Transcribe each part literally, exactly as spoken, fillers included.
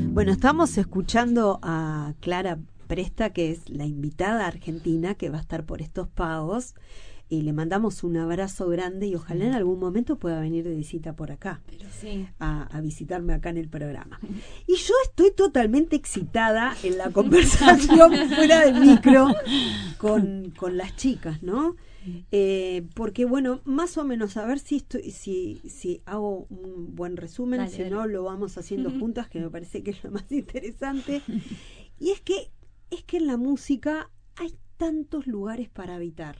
Bueno, estamos escuchando a Clara Presta, que es la invitada argentina que va a estar por estos pagos, y le mandamos un abrazo grande y ojalá en algún momento pueda venir de visita por acá. Pero sí. A, a visitarme acá en el programa. Y yo estoy totalmente excitada en la conversación fuera del micro con, con las chicas, ¿no? Eh, porque bueno, más o menos a ver si estoy, si, si hago un buen resumen, Dale, si dale. no lo vamos haciendo juntas, que me parece que es lo más interesante. Y es que es que en la música hay tantos lugares para habitar,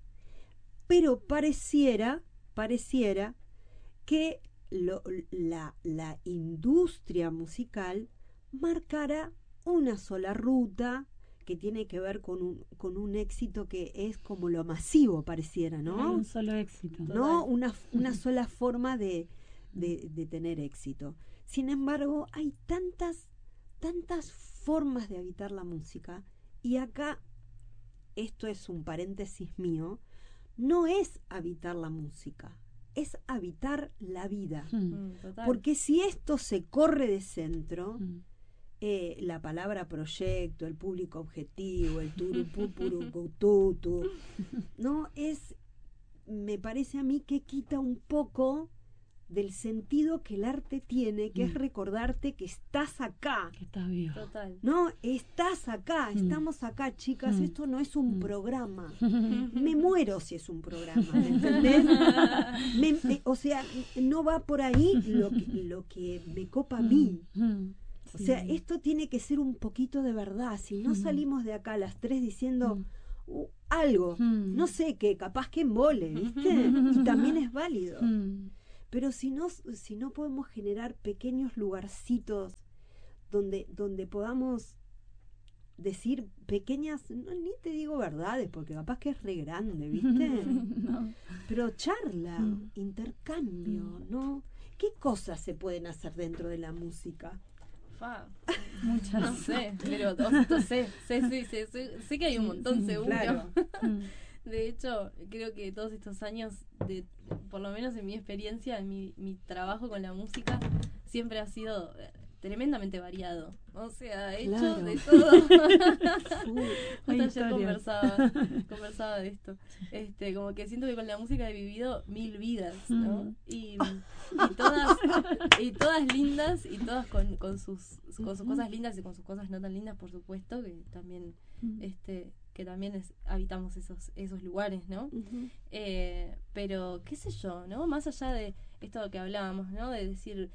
pero pareciera, pareciera que lo, la, la industria musical marcara una sola ruta que tiene que ver con un, con un éxito que es como lo masivo pareciera, ¿no? Hay un solo éxito. ¿No? Una, una sola forma de, de, de tener éxito. Sin embargo, hay tantas, tantas formas de habitar la música, y acá, esto es un paréntesis mío, no es habitar la música, es habitar la vida. Mm. Porque si esto se corre de centro, Mm. eh, la palabra proyecto, el público objetivo, el turupupurucututu, no es, me parece a mí que quita un poco del sentido que el arte tiene, que Mm. es recordarte que estás acá. Que estás vivo. Total. No, estás acá, Mm. estamos acá, chicas, Mm. esto no es un Mm. programa. Me muero si es un programa, ¿me entendés? Me- me- o sea, no va por ahí lo que, lo que me copa a mí. Mm. O Sí. sea, esto tiene que ser un poquito de verdad. Si no Mm. salimos de acá las tres diciendo Mm. uh, algo, Mm. no sé qué, capaz que embole, ¿viste? Y también es válido. Mm. Pero si no, si no podemos generar pequeños lugarcitos donde, donde podamos decir pequeñas, no, ni te digo verdades, porque capaz que es re grande, ¿viste? No. Pero charla, Mm. intercambio, ¿no? ¿Qué cosas se pueden hacer dentro de la música? Fa, Muchas. no sé, pero o- o- sé, sé, sé, sé, sé, sé que hay un montón, Sí, seguro. claro. Mm. De hecho, creo que todos estos años, de, por lo menos en mi experiencia, en mi, mi trabajo con la música, siempre ha sido eh, tremendamente variado. O sea, he hecho Claro. de todo. Uy, Justo hay ayer historias. conversaba, conversaba de esto. Este, como que siento que con la música he vivido mil vidas, ¿no? Mm. Y, y todas, y todas lindas, y todas con, con sus, con sus cosas lindas y con sus cosas no tan lindas, por supuesto, que también, Mm. este, que también es, habitamos esos, esos lugares, ¿no? ujú. Eh, pero, qué sé yo, ¿no? Más allá de esto que hablábamos, ¿no? De decir,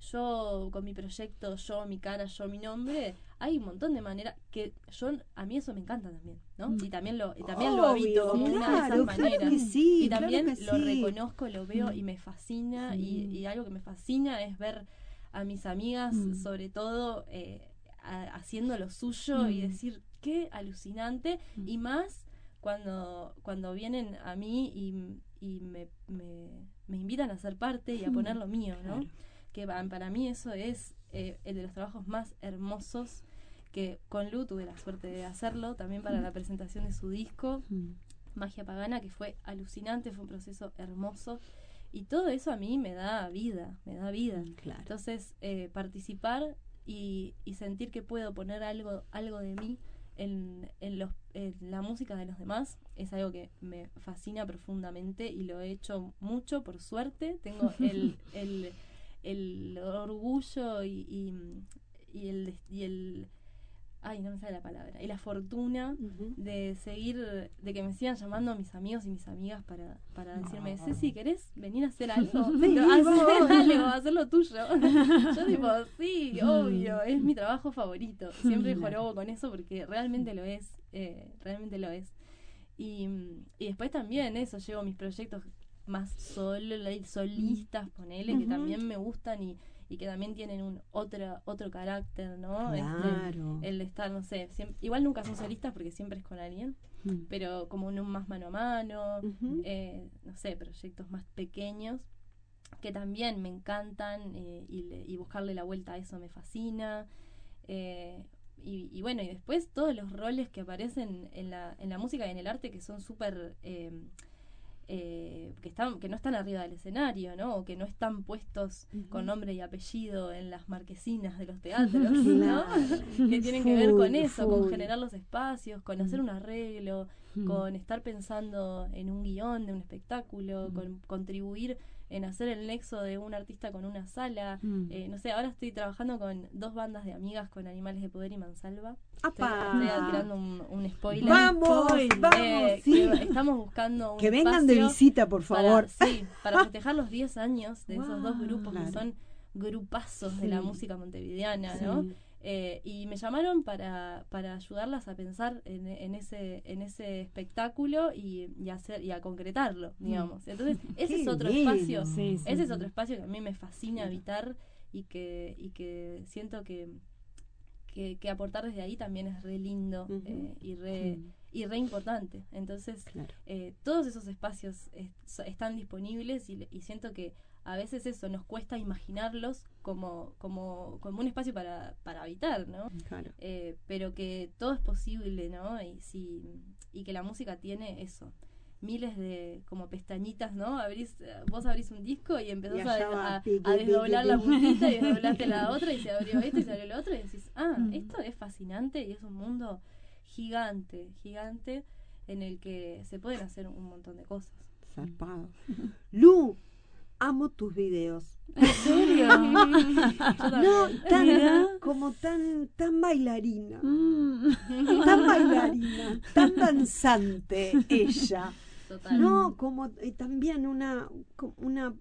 yo con mi proyecto, yo, mi cara, yo, mi nombre, hay un montón de maneras que yo, a mí eso me encanta también, ¿no? Mm. Y también lo, y también lo habito Obvio, como una de claro, esas claro maneras. que sí, Y claro también que lo sí. reconozco, lo veo Mm. y me fascina. Sí. Y, y algo que me fascina es ver a mis amigas, Mm. sobre todo, eh, a- haciendo lo suyo y Mm. decir, qué alucinante. Mm. Y más cuando, cuando vienen a mí y, y me, me, me invitan a ser parte y a poner lo mío, ¿no? Claro. Que pa- para mí eso es eh, el de los trabajos más hermosos, que con Lu tuve la suerte de hacerlo, también para la presentación de su disco, Mm. Magia Pagana, que fue alucinante, fue un proceso hermoso. Y todo eso a mí me da vida, me da vida. Claro. Entonces, eh, participar y, y sentir que puedo poner algo, algo de mí en, en, los, en la música de los demás es algo que me fascina profundamente y lo he hecho mucho, por suerte. Tengo el, el, el orgullo y, y, y el... Y el ay, no me sale la palabra, y la fortuna Ujú. de seguir, de que me sigan llamando mis amigos y mis amigas para, para decirme, No. Ceci, ¿querés venir a hacer algo? Sí, No, hacer vamos. algo, hacer lo tuyo. Yo tipo, sí, obvio, es mi trabajo favorito. Siempre Claro. jorobo con eso porque realmente lo es, eh, realmente lo es. Y, y después también eso, llevo mis proyectos más solo, solistas, ponele, que Ujú. también me gustan y, y que también tienen un otro, otro carácter, ¿no? Claro. Este, el de estar, no sé, siem- igual nunca son solistas porque siempre es con alguien, Mm. pero como en un más mano a mano, Ujú. eh, no sé, proyectos más pequeños que también me encantan, eh, y, le- y buscarle la vuelta a eso me fascina. eh, y, y bueno, y después todos los roles que aparecen en la, en la música y en el arte que son súper... eh, eh, que están que no están arriba del escenario, ¿no? O que no están puestos Ujú. con nombre y apellido en las marquesinas de los teatros, Claro. ¿no? Que tienen que ver Full, con eso, con full. generar los espacios, con hacer un arreglo, Mm. con estar pensando en un guión de un espectáculo, Mm. con contribuir en hacer el nexo de un artista con una sala. Mm. Eh, no sé, ahora estoy trabajando con dos bandas de amigas con Animales de Poder y Mansalva. Estoy, ¡Apa! estoy tirando un, un spoiler. ¡Vamos! Spoiler. ¡Vamos! Eh, sí. que estamos buscando un Que vengan de espacio visita, por favor. para, sí, para festejar los diez años de esos dos Wow, grupos claro. que son grupazos de la Sí. música montevideana, Sí. ¿no? Eh, y me llamaron para, para ayudarlas a pensar en, en ese en ese espectáculo y, y hacer y a concretarlo, digamos. Entonces, ese Qué es otro lindo. espacio, Sí, sí, ese es sí. otro espacio que a mí me fascina habitar y que y que siento que que, que aportar desde ahí también es re lindo Ujú. eh, y re Sí. y re importante. Entonces, Claro. eh, todos esos espacios est- so- están disponibles y, le- y siento que a veces eso nos cuesta imaginarlos como como, como un espacio para, para habitar, ¿no? Claro. Eh, pero que todo es posible, ¿no? Y, si, y que la música tiene eso, miles de como pestañitas, ¿no? Abrís, eh, vos abrís un disco y empezás Y a, allá va, a- piqui, a desdoblar piqui, la piqui. puntita y desdoblaste la otra y se abrió esto y se abrió lo otro y decís, ah, Mm. esto es fascinante y es un mundo gigante, gigante en el que se pueden hacer un montón de cosas. Zarpado. Lu, amo tus videos. ¿En serio? Yo No, también. tan, Mira. como tan, tan bailarina. Mm. Tan bailarina, tan danzante ella. Total. No, como eh, también una, como una,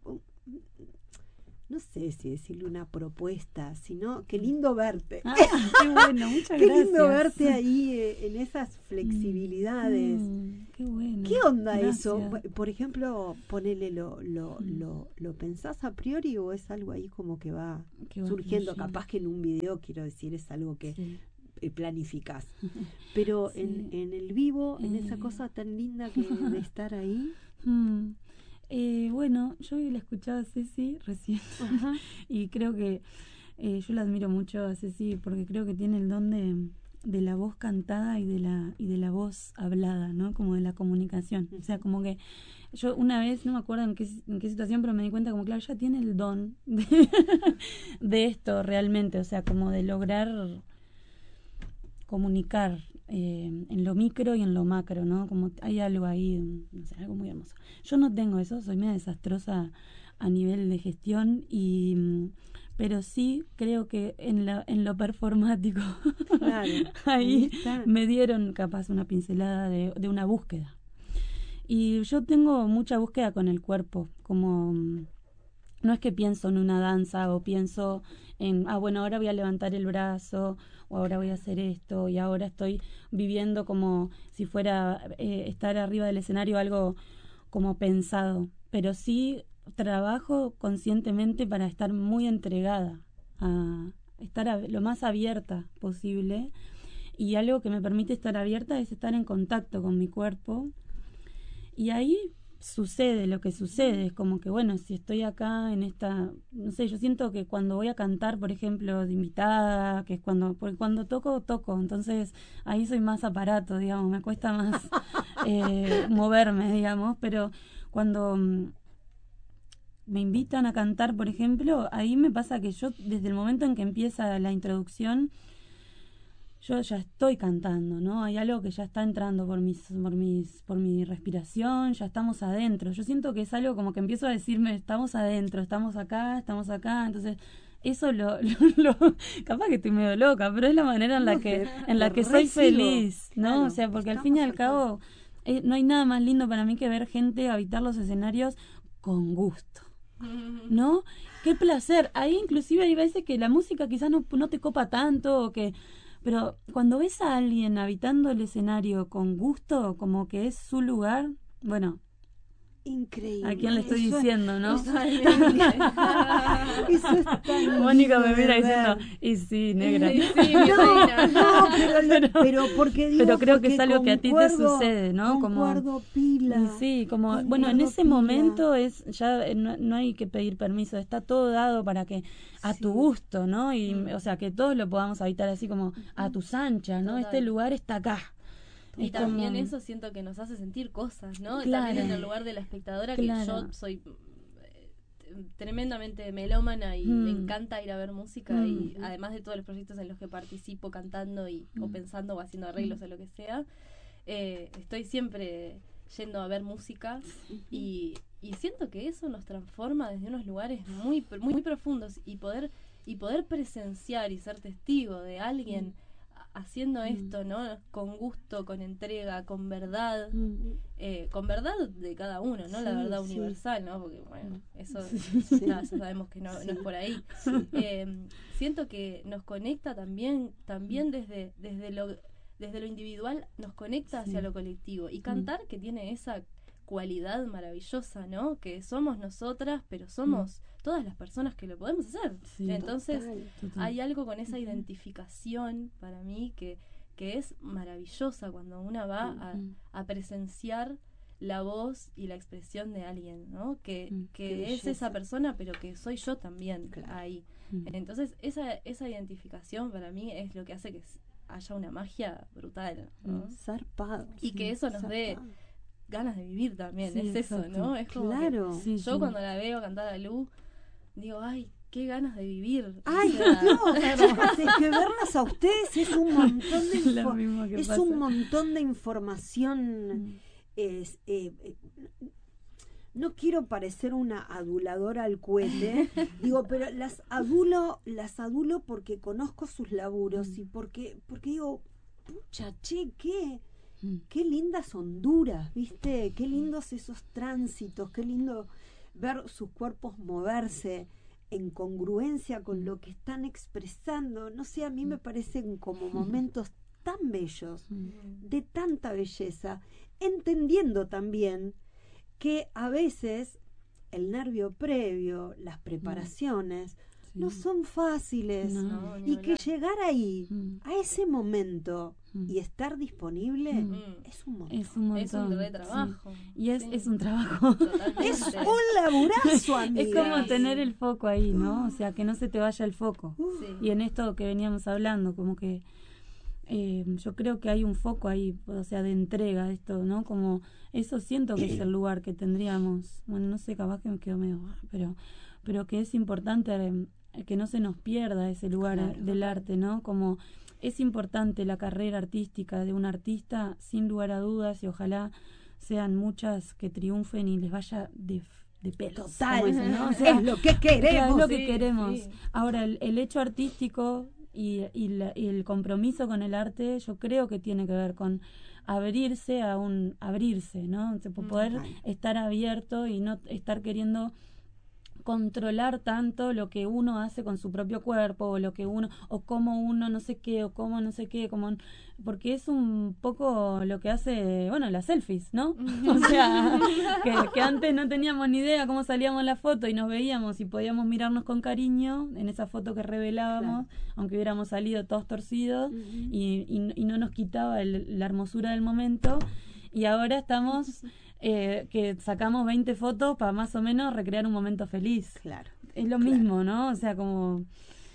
no sé si decirle una propuesta, sino qué lindo verte. Ah, qué bueno, muchas Qué gracias. lindo verte ahí eh, en esas flexibilidades. Mm, qué bueno. ¿Qué onda Gracias. eso? Por- Por ejemplo, ponele lo, lo, Mm. lo, ¿lo pensás a priori o es algo ahí como que va Que va surgiendo? fluyendo. Capaz que en un video, quiero decir, es algo que Sí. eh, planificás. Pero Sí. en, en el vivo, en esa Eh. cosa tan linda que de estar ahí. Mm. Eh, bueno, yo la escuchaba a Ceci recién Ajá. y creo que eh, yo la admiro mucho a Ceci porque creo que tiene el don de, de la voz cantada y de la y de la voz hablada, ¿no? Como de la comunicación. O sea, como que yo una vez, no me acuerdo en qué, en qué situación, pero me di cuenta como, claro, ella tiene el don de, de esto realmente, o sea, como de lograr comunicar eh, en lo micro y en lo macro, ¿no? Como hay algo ahí, no sé, algo muy hermoso. Yo no tengo eso, soy media desastrosa a nivel de gestión, y mm, pero sí creo que en, la, en lo performático Claro. ahí está. me dieron capaz una pincelada de, de una búsqueda. Y yo tengo mucha búsqueda con el cuerpo, como mm, no es que pienso en una danza o pienso en, ah, bueno, ahora voy a levantar el brazo o ahora voy a hacer esto y ahora estoy viviendo como si fuera eh, estar arriba del escenario algo como pensado, pero sí trabajo conscientemente para estar muy entregada, a estar a, lo más abierta posible, y algo que me permite estar abierta es estar en contacto con mi cuerpo, y ahí sucede lo que sucede, es como que bueno, si estoy acá en esta, no sé, yo siento que cuando voy a cantar, por ejemplo, de invitada, que es cuando, porque cuando toco, toco, entonces ahí soy más aparato, digamos, me cuesta más eh, moverme, digamos, pero cuando mm, me invitan a cantar, por ejemplo, ahí me pasa que yo, desde el momento en que empieza la introducción, yo ya estoy cantando, ¿no? Hay algo que ya está entrando por mis, por mis, por mi respiración, ya estamos adentro. Yo siento que es algo como que empiezo a decirme, estamos adentro, estamos acá, estamos acá, entonces eso lo, lo, lo capaz que estoy medio loca, pero es la manera en la No, que, te- en la te que soy recibo. feliz, ¿no? Claro, O sea, porque al fin y estamos al acá. cabo eh, no hay nada más lindo para mí que ver gente habitar los escenarios con gusto, ¿no? Qué placer. Ahí inclusive hay veces que la música quizás no, no te copa tanto, o que, pero cuando ves a alguien habitando el escenario con gusto, como que es su lugar, bueno, Increíble. ¿a quién le estoy Eso es- diciendo, no? Eso es tan, eso es tan Mónica me lindo mira de diciendo, ver. y sí, negra. Sí, mi No, reina. no, pero, lo- Pero- pero porque digo, pero creo que porque es algo que a ti te concuerdo- sucede, ¿no? Como- Concuerdo pila. Y sí, como, concuerdo bueno, en ese pila. momento es ya eh, no, no hay que pedir permiso, está todo dado para que a Sí. tu gusto, ¿no? Y Mm. o sea, que todos lo podamos habitar así como a tus anchas, ¿no? Total. Este lugar está acá. Y Es también como- eso siento que nos hace sentir cosas, ¿no? Claro. También en el lugar de la espectadora, Claro. que yo soy eh, tremendamente melómana y Mm. me encanta ir a ver música Mm. y además de todos los proyectos en los que participo cantando y o Mm. pensando o haciendo arreglos o lo que sea, eh, estoy siempre yendo a ver música y, y siento que eso nos transforma desde unos lugares muy muy, muy profundos y poder y poder presenciar y ser testigo de alguien a- haciendo Mm. esto, ¿no? Con gusto, con entrega, con verdad, Mm. eh, con verdad de cada uno, ¿no? La Sí, verdad sí. universal, ¿no? Porque, bueno, eso Sí. ya, ya sabemos que no, no es por ahí. Eh, siento que nos conecta también, también desde, desde lo desde lo individual, nos conecta Sí. hacia lo colectivo. Y cantar, que tiene esa cualidad maravillosa, ¿no? Que somos nosotras, pero somos todas las personas que lo podemos hacer. Sí. Entonces, Total. Total. hay algo con esa identificación para mí que, que es maravillosa cuando una va a, Mm. a presenciar la voz y la expresión de alguien, ¿no? Que, Mm. que Qué es belleza. esa persona, pero que soy yo también Claro. ahí. Mm. Entonces, esa, esa identificación para mí es lo que hace que s- haya una magia brutal, ¿no? Zarpado. Y que eso nos dé zarpado. ganas de vivir también, Sí, es eso, exacto. ¿no? Es como que Claro. Sí, yo sí. cuando la veo cantar a Lu, digo, ay, qué ganas de vivir. O Ay, sea, no, chicas, es que verlas a ustedes es un montón de Lo info- mismo que es pasa. un montón de información. Mm. Es, eh, eh, no quiero parecer una aduladora al cohete, digo, pero las adulo, las adulo porque conozco sus laburos y porque, porque digo, pucha, che, qué, Mm. qué lindas Honduras, ¿viste? Qué lindos esos tránsitos, qué lindo ver sus cuerpos moverse en congruencia con lo que están expresando. No sé, a mí me parecen como momentos tan bellos, Mm. de tanta belleza, entendiendo también que a veces el nervio previo, las preparaciones, Sí. no son fáciles. No. no, ni Y que hablar. llegar ahí, Mm. a ese momento, Mm. y estar disponible, Mm. Mm. es un montón. Es un montón. Es un re sí. trabajo. Y es, Sí. es un trabajo. Totalmente. Es un laburazo, amiga. Es como Sí. tener el foco ahí, ¿no? O sea, que no se te vaya el foco. Sí. Y en esto que veníamos hablando, como que eh, yo creo que hay un foco ahí, o sea, de entrega, esto, ¿no? Como eso siento que es el lugar que tendríamos, bueno, no sé, capaz que me quedo medio, pero, pero que es importante eh, que no se nos pierda ese lugar Claro. eh, del arte, ¿no? Como es importante la carrera artística de un artista, sin lugar a dudas, y ojalá sean muchas que triunfen y les vaya de, de pelos, Total, como dicen, ¿no? O sea, es lo que Claro, queremos. es lo que sí, queremos. sí. Ahora, el, el hecho artístico y, y, la- y el compromiso con el arte, yo creo que tiene que ver con abrirse a un abrirse, ¿no? O sea, po- Mm. poder Ay. estar abierto y no estar queriendo controlar tanto lo que uno hace con su propio cuerpo o lo que uno o cómo uno no sé qué o cómo no sé qué, como porque es un poco lo que hace, bueno, las selfies, ¿no? O sea, que, que antes no teníamos ni idea cómo salíamos en la foto y nos veíamos y podíamos mirarnos con cariño en esa foto que revelábamos, aunque hubiéramos salido todos torcidos Ujú. y, y, y no nos quitaba el- la hermosura del momento. Y ahora estamos, eh, que sacamos veinte fotos para más o menos recrear un momento feliz. Claro. Es lo Claro. mismo, ¿no? O sea, como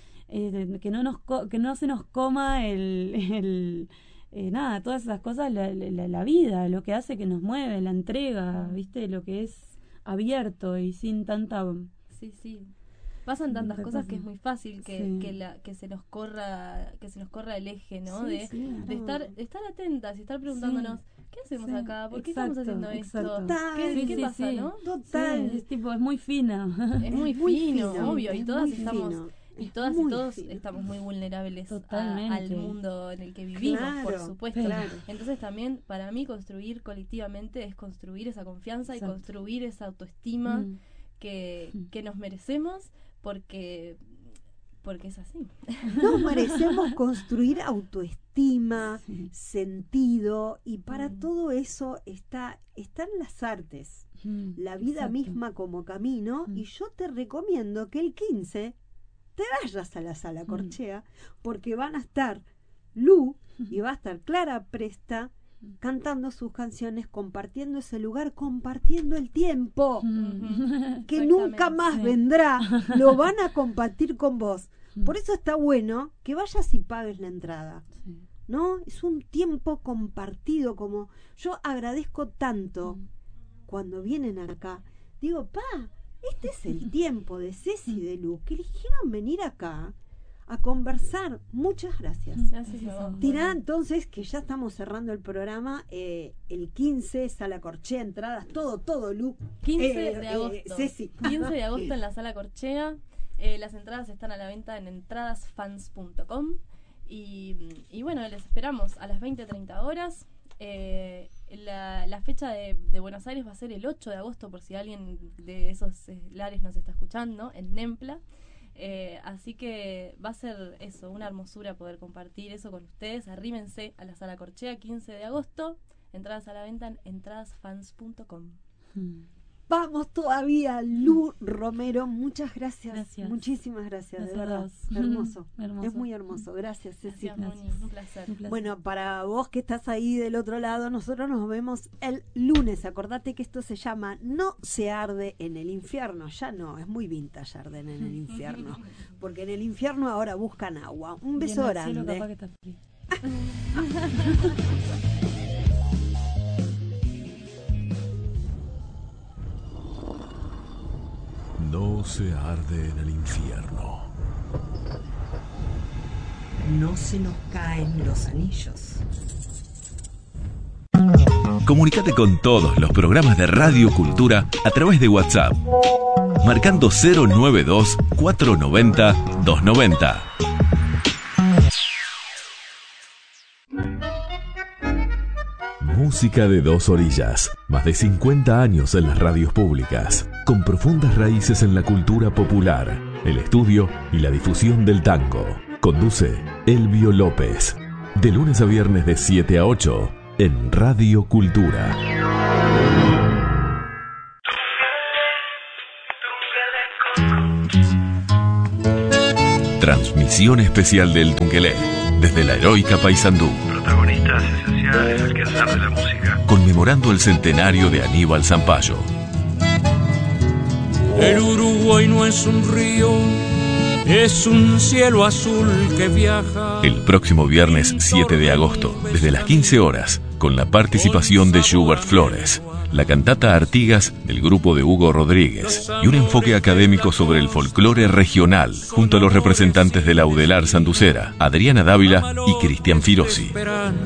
eh, que no nos co- que no se nos coma el, el eh, nada, todas esas cosas, la, la, la vida, lo que hace que nos mueve, la entrega, ¿viste? Lo que es abierto y sin tanta... Sí, sí. Pasan tantas Tanta cosas cosa. que es muy fácil que, Sí. que, la, que se nos corra que se nos corra el eje, ¿no? Sí, de, sí, de claro. estar de estar atentas y estar preguntándonos ¿qué hacemos Sí, acá? ¿Por qué exacto, estamos haciendo exacto. esto? Total. ¿Qué, Sí, qué sí, pasa, sí. no? Total. Sí, es tipo, es muy fino. Es muy, muy fino, fino, obvio, y es todas muy estamos fino, y es todas y muy todos fino. estamos muy vulnerables a- Totalmente. al mundo en el que vivimos, por Claro, supuesto. claro. Entonces también para mí construir colectivamente es construir esa confianza Exacto. y construir esa autoestima Mm. que, Mm. que nos merecemos porque porque es así. Nos merecemos construir autoestima, Sí. sentido, y para Mm. todo eso está, están las artes, Mm, la vida exacto. misma como camino, Mm. y yo te recomiendo que el quince te vayas a la Sala Mm. Corchea, porque van a estar Lu y va a estar Clara Presta cantando sus canciones, compartiendo ese lugar, compartiendo el tiempo Mm. que nunca más Sí. vendrá, lo van a compartir con vos. Mm. Por eso está bueno que vayas y pagues la entrada, Sí. ¿no? Es un tiempo compartido, como yo agradezco tanto Mm. cuando vienen acá. Digo, pa, este es el tiempo de Ceci y de Lu, que eligieron venir acá a conversar. Muchas gracias. Gracias a vos. Tirá entonces que ya estamos cerrando el programa, eh, el quince, Sala Corchea, entradas, todo, todo, Lu. quince Eh, de eh, agosto. Ceci. quince de agosto en la Sala Corchea. Eh, las entradas están a la venta en entradasfans punto com. Y, y bueno, les esperamos a las veinte treinta horas. Eh, la, la fecha de, de Buenos Aires va a ser el ocho de agosto, por si alguien de esos eh, lares nos está escuchando, en Nempla. Eh, así que va a ser eso, una hermosura poder compartir eso con ustedes. Arrímense a la Sala Corchea, quince de agosto. Entradas a la venta en entradasfans punto com. Mm. Vamos todavía, Lu Romero, muchas gracias, Gracias. muchísimas gracias, Gracias de a verdad, vos. hermoso. Hermoso. Es muy hermoso, gracias Ceci. Gracias, Moni, un placer. Un placer. Bueno, para vos que estás ahí del otro lado, nosotros nos vemos el lunes. Acordate que esto se llama No se arde en el infierno. Ya no, es muy vintage arden en el infierno. Porque en el infierno ahora buscan agua. Un Y beso en el cielo grande. capaz que está frío. No se arde en el infierno. No se nos caen los anillos. Comunicate con todos los programas de Radio Cultura a través de WhatsApp, marcando cero nueve dos, cuatro nueve cero, dos nueve cero. Música de dos orillas. Más de cincuenta años en las radios públicas, con profundas raíces en la cultura popular, el estudio y la difusión del tango. Conduce Elvio López. De lunes a viernes de siete a ocho en Radio Cultura. Transmisión especial del Tungelé, desde la heroica Paysandú, Protagonistas esenciales al quehacer de la música. conmemorando el centenario de Aníbal Zampayo. El Uruguay no es un río, es un cielo azul que viaja. El próximo viernes siete de agosto, desde las quince horas, con la participación de Schubert Flores, la cantata Artigas del grupo de Hugo Rodríguez y un enfoque académico sobre el folclore regional, junto a los representantes de la Laudelar Sanducera, Adriana Dávila y Cristian Firosi.